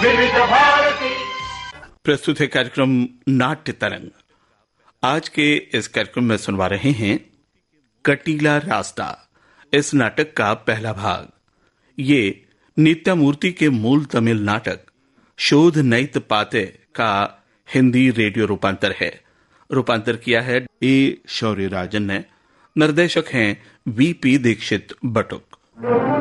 विविध भारती प्रस्तुत है कार्यक्रम नाट्य तरंग। आज के इस कार्यक्रम में सुनवा रहे हैं कटीला रास्ता, इस नाटक का पहला भाग। ये नित्यामूर्ति के मूल तमिल नाटक शोध नैत पाते का हिंदी रेडियो रूपांतर है। रूपांतर किया है ए शौर्यराजन ने। निर्देशक हैं वीपी दीक्षित बटुक।